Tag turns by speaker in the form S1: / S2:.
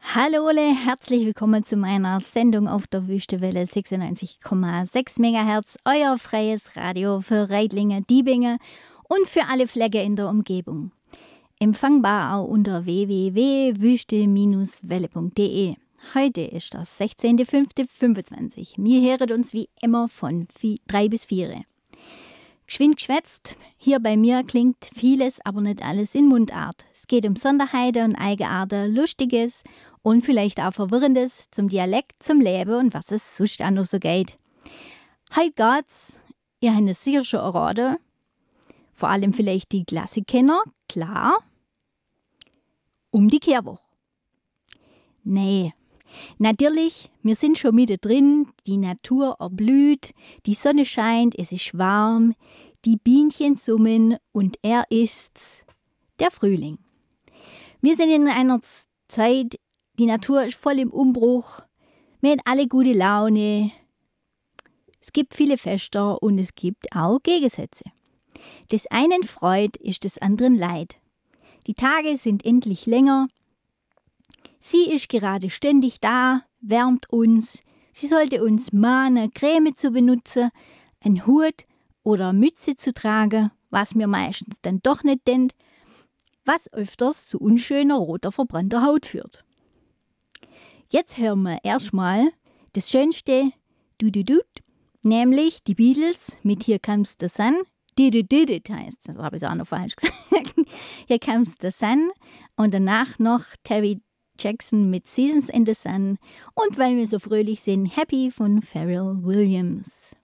S1: Hallo alle, herzlich willkommen zu meiner Sendung auf der Wüstewelle 96,6 MHz, euer freies Radio für Reidlinge, Diebinge und für alle Flecken in der Umgebung. Empfangbar auch unter www.wüste-welle.de. Heute ist das 16.05.25. Wir hören uns wie immer von 3 bis 4. Geschwind geschwätzt, hier bei mir klingt vieles, aber nicht alles in Mundart. Es geht um Sonderheiten und Eigenarten, Lustiges und vielleicht auch Verwirrendes zum Dialekt, zum Leben und was es sonst auch noch so geht. Heute geht's, ihr habt es sicher schon erraten, vor allem vielleicht die Klassikkenner, klar, um die Kehrwoche. Nee, natürlich, wir sind schon mittendrin, die Natur erblüht, die Sonne scheint, es ist warm, die Bienchen summen und er ist's, der Frühling. Wir sind in einer Zeit, die Natur ist voll im Umbruch, wir haben alle gute Laune, es gibt viele Feste und es gibt auch Gegensätze. Des einen Freud ist des anderen Leid. Die Tage sind endlich länger. Sie ist gerade ständig da, wärmt uns. Sie sollte uns mahnen, Creme zu benutzen, einen Hut oder Mütze zu tragen, was mir meistens dann doch nicht denkt, was öfters zu unschöner, roter, verbrannter Haut führt. Jetzt hören wir erstmal das schönste Du-Du-Du, nämlich die Beatles mit Here Comes the Sun. Did heißt, das habe ich auch noch falsch gesagt. Here Comes the Sun und danach noch Terry Jackson mit Seasons in the Sun und weil wir so fröhlich sind, Happy von Pharrell Williams.